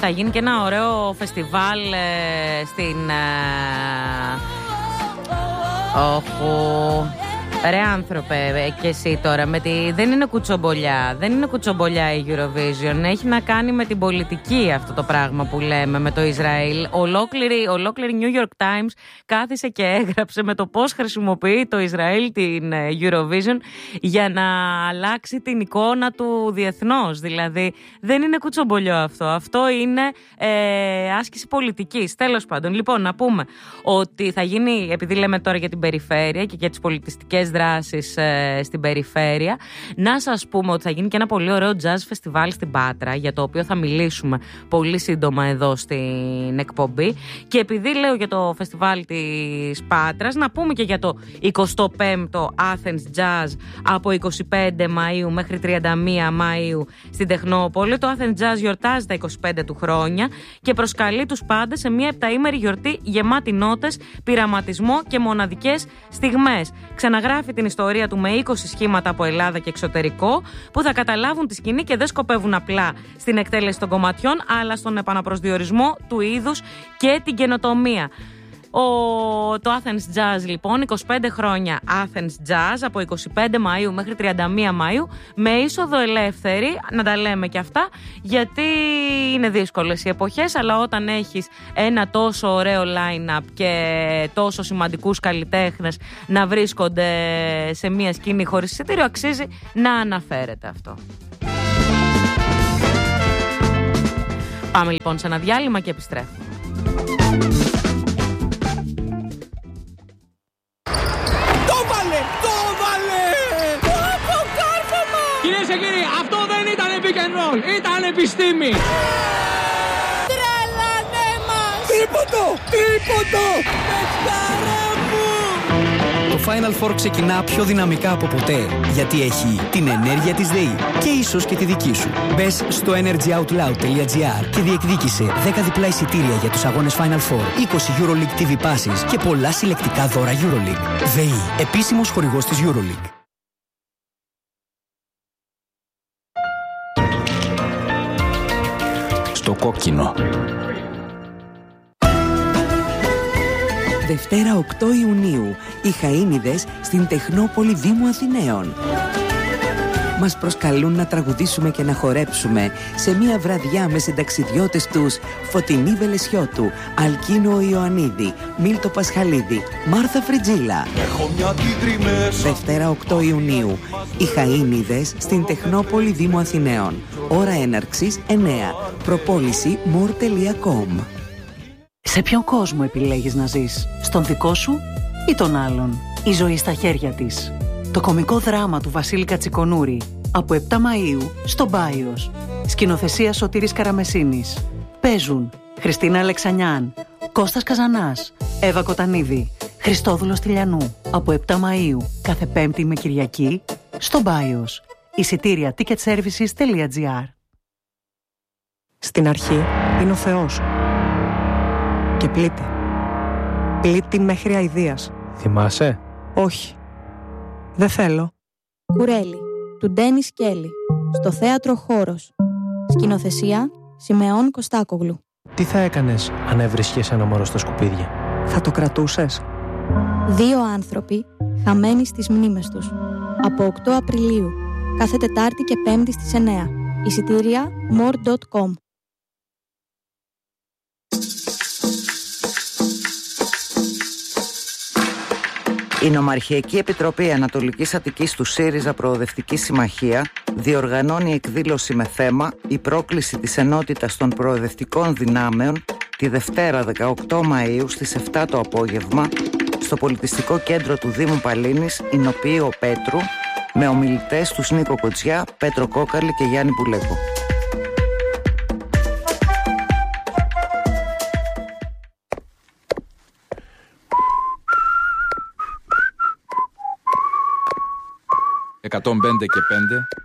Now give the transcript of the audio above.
θα γίνει και ένα ωραίο φεστιβάλ στην... Ρε άνθρωπε, και εσύ τώρα δεν είναι κουτσομπολιά. Δεν είναι κουτσομπολιά η Eurovision. Έχει να κάνει με την πολιτική αυτό το πράγμα που λέμε με το Ισραήλ. Ολόκληρη New York Times κάθισε και έγραψε με το πώς χρησιμοποιεί το Ισραήλ την Eurovision για να αλλάξει την εικόνα του διεθνώς. Δηλαδή δεν είναι κουτσομπολιό αυτό. Αυτό είναι άσκηση πολιτικής. Τέλος πάντων, λοιπόν, να πούμε ότι θα γίνει, επειδή λέμε τώρα για την περιφέρεια και για τις πολιτιστικές δράσεις στην περιφέρεια, να σας πούμε ότι θα γίνει και ένα πολύ ωραίο jazz φεστιβάλ στην Πάτρα, για το οποίο θα μιλήσουμε πολύ σύντομα εδώ στην εκπομπή. Και επειδή λέω για το φεστιβάλ της Πάτρας, να πούμε και για το 25ο Athens Jazz από 25 Μαΐου μέχρι 31 Μαΐου στην Τεχνόπολη. Το Athens Jazz γιορτάζει τα 25 του χρόνια και προσκαλεί τους πάντες σε μια επταήμερη γιορτή γεμάτη νότες, πειραματισμό και μοναδικές στιγμές. Ξαναγράφει την ιστορία του με 20 σχήματα από Ελλάδα και εξωτερικό που θα καταλάβουν τη σκηνή και δεν σκοπεύουν απλά στην εκτέλεση των κομματιών, αλλά στον επαναπροσδιορισμό του είδους και την καινοτομία. Το Athens Jazz, λοιπόν, 25 χρόνια Athens Jazz από 25 Μαΐου μέχρι 31 Μαΐου με είσοδο ελεύθερη, να τα λέμε και αυτά, γιατί είναι δύσκολες οι εποχές, αλλά όταν έχεις ένα τόσο ωραίο line-up και τόσο σημαντικούς καλλιτέχνες να βρίσκονται σε μια σκηνή χωρίς εισιτήριο, αξίζει να αναφέρεται αυτό. Πάμε λοιπόν σε ένα διάλειμμα και επιστρέφουμε. Κυρίες και κύριοι, αυτό δεν ήταν pick and roll, ήταν επιστήμη. Τρελανέ μας! Τρίποντο! Παιχτάρα μου! Το Final Four ξεκινά πιο δυναμικά από ποτέ, γιατί έχει την ενέργεια της ΔΕΗ και ίσως και τη δική σου. Μπες στο energyoutloud.gr και διεκδίκησε 10 διπλά εισιτήρια για τους αγώνες Final Four, 20 EuroLeague TV passes και πολλά συλλεκτικά δώρα EuroLeague. ΔΕΗ, επίσημος χορηγός της EuroLeague. Στο κόκκινο. Δευτέρα 8 Ιουνίου, οι Χαΐνιδες στην Τεχνόπολη Δήμου Αθηναίων. Μας προσκαλούν να τραγουδήσουμε και να χορέψουμε σε μια βραδιά με συνταξιδιώτες τους Φωτεινή Βελεσιώτου, Αλκίνο Ιωαννίδη, Μίλτο Πασχαλίδη, Μάρθα Φριτζίλα. Δευτέρα 8 Ιουνίου, οι Χαΐνιδες στην Τεχνόπολη Δήμου Αθηναίων. Ώρα έναρξης 9. Προπόληση more.com. Σε ποιον κόσμο επιλέγεις να ζεις, στον δικό σου ή τον άλλον? Η ζωή στα χέρια της. Το κωμικό δράμα του Βασίλη Κατσικονούρη από 7 Μαΐου στο Μπάιος. Σκηνοθεσία Σωτήρης Καραμεσίνης. Παίζουν Χριστίνα Αλεξανιάν, Κώστας Καζανάς, Εύα Κοτανίδη, Χριστόδουλος Τηλιανού. Από 7 Μαΐου κάθε Πέμπτη με Κυριακή στο Μπάιος. Εισιτήρια ticketservices.gr. Στην αρχή είναι ο Θεός και πλήττει. Πλήττει μέχρι αηδίας. Θυμάσαι? Όχι. Δεν θέλω. Κουρέλι, του Ντένις Κέλλη, στο θέατρο Χώρος. Σκηνοθεσία Σιμεών Κωστάκογλου. Τι θα έκανες αν έβρισκες ένα μωρό στα σκουπίδια? Θα το κρατούσες? 2 άνθρωποι χαμένοι στις μνήμες τους. Από 8 Απριλίου, κάθε Τετάρτη και Πέμπτη στις 9. Εισιτήρια more.com. Η Νομαρχιακή Επιτροπή Ανατολικής Αττικής του ΣΥΡΙΖΑ Προοδευτική Συμμαχία διοργανώνει εκδήλωση με θέμα «Η πρόκληση της ενότητας των προοδευτικών δυνάμεων» τη Δευτέρα 18 Μαΐου στις 7 το απόγευμα στο Πολιτιστικό Κέντρο του Δήμου Παλίνης, Ηνοποιείο Πέτρου, με ομιλητές τους Νίκο Κοτσιά, Πέτρο Κόκαλη και Γιάννη Πουλέκο. «105 και 5»